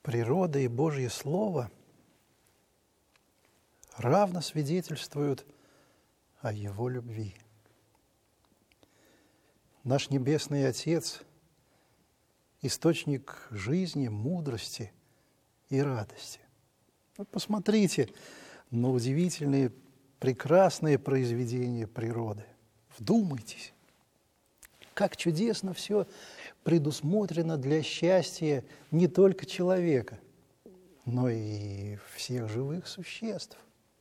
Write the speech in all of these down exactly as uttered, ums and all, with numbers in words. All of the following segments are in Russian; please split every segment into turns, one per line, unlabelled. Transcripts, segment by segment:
Природа и Божье Слово равно свидетельствуют о Его любви. Наш Небесный Отец – источник жизни, мудрости и радости. Вот посмотрите на удивительные, прекрасные произведения природы. Вдумайтесь, как чудесно все предусмотрено для счастья не только человека, но и всех живых существ.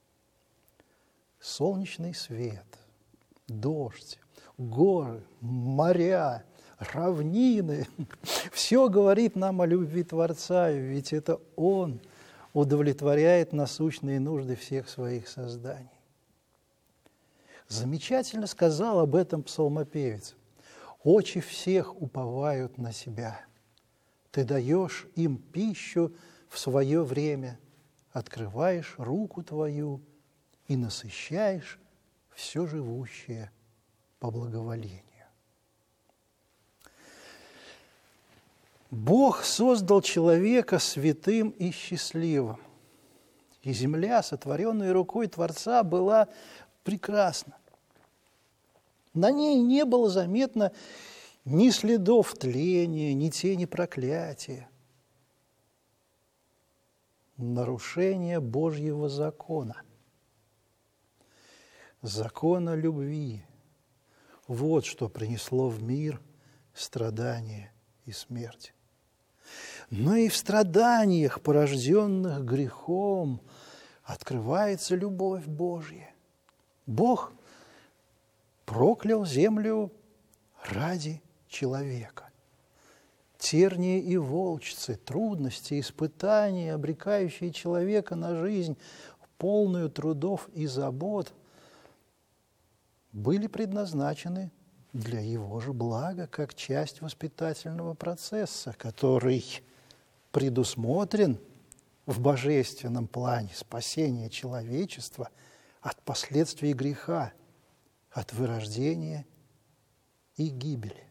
Солнечный свет, дождь, горы, моря, равнины – все говорит нам о любви Творца, ведь это Он удовлетворяет насущные нужды всех своих созданий. Замечательно сказал об этом псалмопевец. «Очи всех уповают на себя. Ты даешь им пищу в свое время, открываешь руку Твою и насыщаешь все живущее по благоволению». Бог создал человека святым и счастливым. И земля, сотворенная рукой Творца, была прекрасна. На ней не было заметно ни следов тления, ни тени проклятия. Нарушение Божьего закона, закона любви. Вот что принесло в мир страдания и смерть. Но и в страданиях, порожденных грехом, открывается любовь Божья. Бог проклял землю ради человека. Тернии и волчцы, трудности, испытания, обрекающие человека на жизнь, полную трудов и забот, были предназначены для его же блага, как часть воспитательного процесса, который предусмотрен в божественном плане спасения человечества от последствий греха, от вырождения и гибели.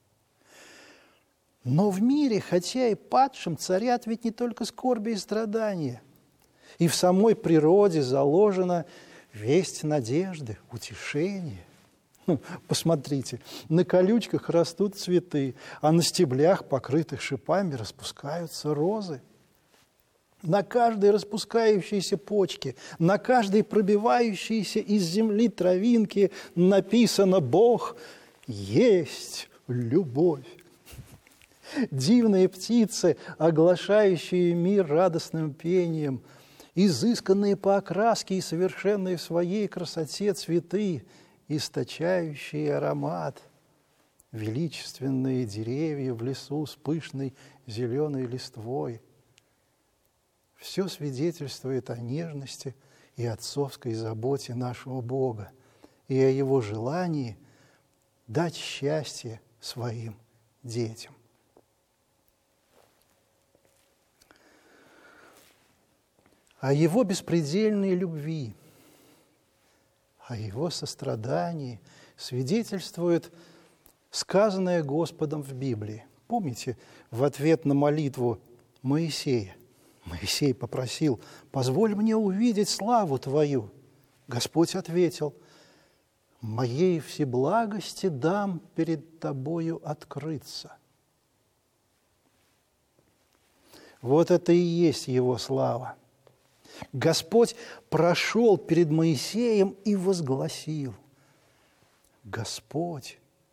Но в мире, хотя и падшим, царят ведь не только скорби и страдания. И в самой природе заложена весть надежды, утешения. Посмотрите, на колючках растут цветы, а на стеблях, покрытых шипами, распускаются розы. На каждой распускающейся почке, на каждой пробивающейся из земли травинке написано: «Бог есть любовь». Дивные птицы, оглашающие мир радостным пением, изысканные по окраске и совершенные в своей красоте цветы, источающие аромат, величественные деревья в лесу с пышной зеленой листвой. Все свидетельствует о нежности и отцовской заботе нашего Бога и о Его желании дать счастье своим детям. О Его беспредельной любви, о Его сострадании свидетельствует сказанное Господом в Библии. Помните, в ответ на молитву Моисея, Моисей попросил: «Позволь мне увидеть славу Твою». Господь ответил: «Моей всеблагости дам перед Тобою открыться». Вот это и есть Его слава. Господь прошел перед Моисеем и возгласил: «Господь,